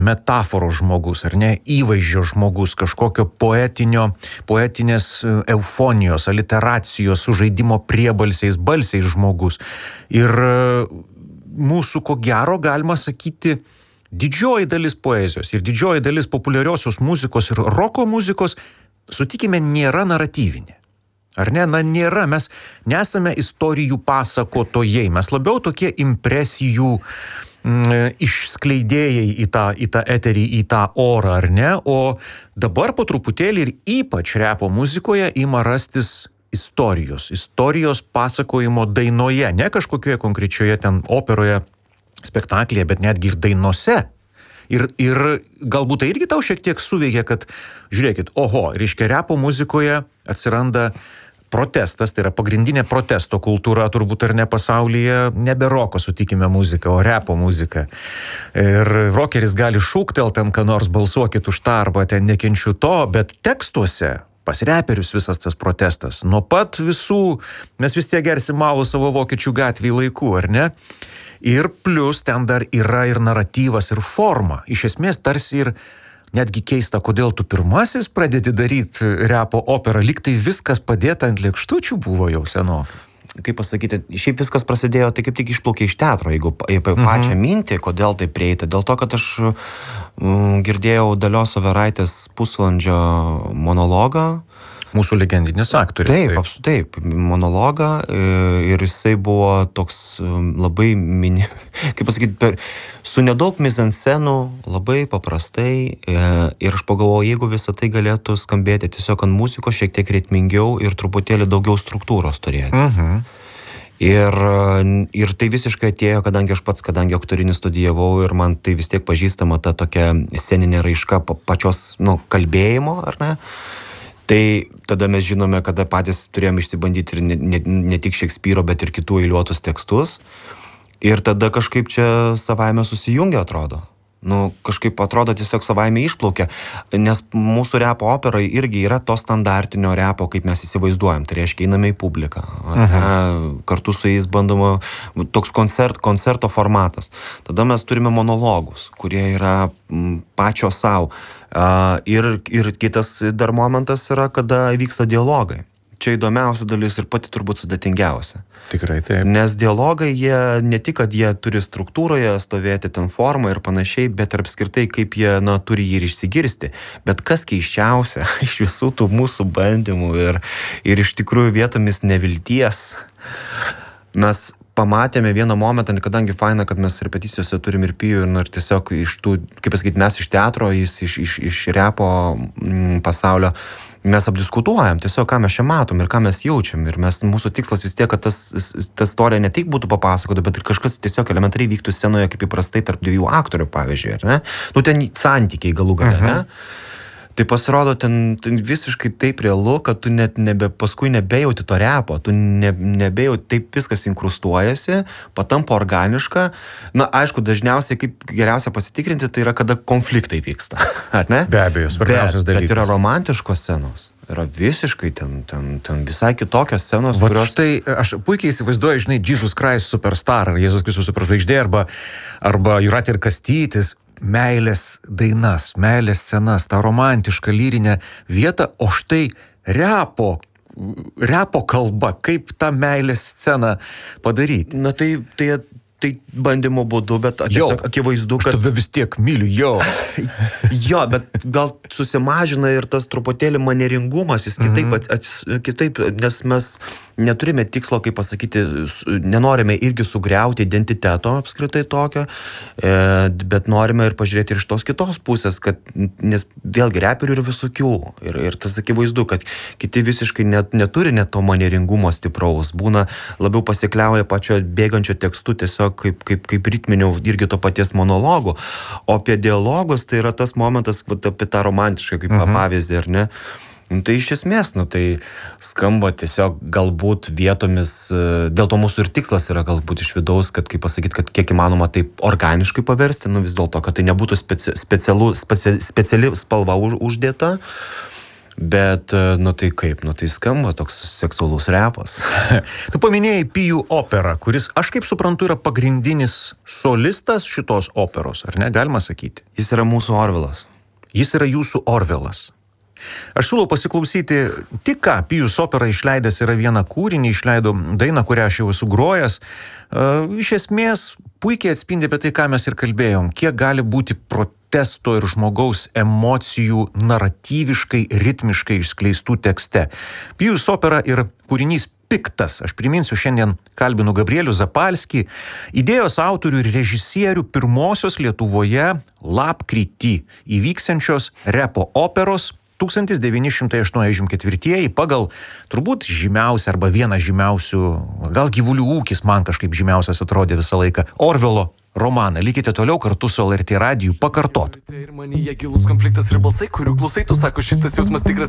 metaforos žmogus, ar ne, įvaizdžio žmogus, kažkokio poetinės eufonijos, aliteracijos, sužaidimo priebalsiais, balsiais žmogus. Ir mūsų, ko gero, galima sakyti, didžioji dalis poezijos ir didžioji dalis populiariosios muzikos ir roko muzikos, sutikime, nėra naratyvinė. Ar ne? Na, nėra. Mes nesame istorijų pasakotojai. Mes labiau tokie impresijų išskleidėjai į tą eterį, į tą orą, ar ne? O dabar po truputėlį ir ypač repo muzikoje ima rastis istorijos pasakojimo dainoje, ne kažkokioje konkrečioje ten operoje, spektaklyje, bet netgi ir dainose. Ir galbūt tai irgi tau šiek tiek suveikia, kad, žiūrėkit, reiškia, repo muzikoje atsiranda protestas, tai yra pagrindinė protesto kultūra, turbūt ar ne pasaulyje, nebe roko, sutikime, muzika, o repo muzika. Ir rokeris gali šūktelt ten, ką nors balsuokit už tą, arba ten nekenčiu to, bet tekstuose pas reperius visas tas protestas. Nuo pat visų, mes vis tiek gersim malų savo Vokiečių gatvėj laikų, ar ne? Ir plus ten dar yra ir naratyvas, ir forma. Iš esmės tarsi ir netgi keista, kodėl tu pirmasis pradedi daryti repo operą, lyg tai viskas padėta ant lėkštučių buvo jau senokai. Kaip pasakyti, šiaip viskas prasidėjo, tai kaip tik išplaukė iš teatro, jeigu apie pačią mintį, kodėl tai prieita. Dėl to, kad aš girdėjau Dalios Overaitės pusvalandžio monologą. Mūsų legendinis aktorius. Taip, monologą, ir jisai buvo toks labai kaip pasakyti, su nedaug mizanscenų, labai paprastai, ir aš pagalvojau, jeigu visą tai galėtų skambėti tiesiog ant muzikos šiek tiek ritmingiau ir truputėlį daugiau struktūros turėti. Ir tai visiškai atėjo, kadangi aktorinį studijavau ir man tai vis tiek pažįstama ta tokia sceninė raiška pačios, kalbėjimo, ar ne? Tai tada mes žinome, kada patys turėjom išsibandyti ir ne tik Šekspyro, bet ir kitų eiliuotus tekstus. Ir tada kažkaip čia savaime susijungia, atrodo. Kažkaip atrodo tiesiog savaime išplaukia, nes mūsų repo operai irgi yra to standartinio repo, kaip mes įsivaizduojam. Tai reiškia, einame į publiką. Kartu su jais bandoma toks koncerto formatas. Tada mes turime monologus, kurie yra pačio savo. Ir kitas dar momentas yra, kada vyksta dialogai. Čia įdomiausia dalis ir pati turbūt sudėtingiausia. Tikrai taip. Nes dialogai, jie ne tik, kad jie turi struktūroje stovėti ten formą ir panašiai, bet ir apskritai, kaip jie, turi jį ir išsigirsti. Bet kas keiščiausia iš visų tų mūsų bandymų ir iš tikrųjų vietomis nevilties, mes pamatėme vieną momentą, kadangi faina, kad mes repeticijose turim ir pijų, ir tiesiog iš tų, kaip pasakyti, mes iš teatro, jis iš repo pasaulio, mes apdiskutuojam tiesiog, ką mes čia matom ir ką mes jaučiam. Ir mūsų tikslas vis tiek, kad ta istorija ne tik būtų papasakota, bet ir kažkas tiesiog elementariai vyktų scenoje, kaip įprastai tarp dviejų aktorių, pavyzdžiui, ar ne? Ten santykiai galų gale, ne? Tai pasirodo ten visiškai taip realu, kad tu net paskui nebejauti to repo, tu nebejauti, taip viskas inkrustuojasi, patampa organiška. Aišku, dažniausiai kaip geriausia pasitikrinti, tai yra, kada konfliktai vyksta, ar ne? Be abejo, svarbiausias dalykas. Bet yra romantiškos scenos. Yra visiškai ten visai kitokios scenos, kurios... Tai aš puikiai įsivaizduoju, žinai, Jesus Christ Superstar, ar Jėzus Kristus superžvaigždė, arba Jūratė ir Kastytis, meilės dainas, meilės scenas, tą romantišką lyrinę vietą, o štai repo kalba, kaip tą meilės sceną padaryti. Tai bandymo būdu, bet tiesiog akivaizdu, kad... Aš tave vis tiek myliu, Jo, bet gal susimažina ir tas truputėlį manieringumas, jis kitaip, nes mes neturime tikslo, kaip pasakyti, nenorime irgi sugriauti identiteto apskritai tokio, bet norime ir pažiūrėti ir iš tos kitos pusės, nes vėlgi reperių yra visokių ir tas akivaizdu, kad kiti visiškai neturi net to manieringumo stipraus, būna labiau pasikliauja pačio bėgančio tekstu tiesiog kaip ritminių irgi to paties monologų, o apie dialogus tai yra tas momentas, apie tą romantišką kaip pavyzdį, ar ne? Tai iš esmės, tai skamba tiesiog galbūt vietomis, dėl to mūsų ir tikslas yra galbūt iš vidaus, kad, kaip pasakyti, kad kiek įmanoma taip organiškai paversti, vis dėlto, kad tai nebūtų speciali spalva uždėta, Bet, nu tai kaip, nu tai skamba toks seksualus repas. Tu paminėjai Pijų operą, kuris, aš kaip suprantu, yra pagrindinis solistas šitos operos, ar ne, galima sakyti? Jis yra mūsų Orvelas. Jis yra jūsų Orvelas. Aš siūlau pasiklausyti, tik ką Pijus opera išleidęs yra vieną kūrinį, išleido dainą, kurią aš jau esu grojęs. Iš esmės puikiai atspindi apie tai, ką mes ir kalbėjom, kiek gali būti protesto ir žmogaus emocijų naratyviškai, ritmiškai išskleistų tekste. Pijus opera ir kūrinys Piktas. Aš priminsiu, šiandien kalbinu Gabrielių Zapalskį, idėjos autorių ir režisierių pirmosios Lietuvoje lapkritį įvyksiančios repo operos 1984 pagal turbūt žymiausią arba vieną žymiausių, gal Gyvulių ūkis man kažkaip žymiausias atrodė visą laiką, Orvelo romaną. Likite toliau kartu su LRT radiju pakartot. Ir manyje gilus konfliktas ir balsai, kurių klausai, tu sako, šitas jausmas tikras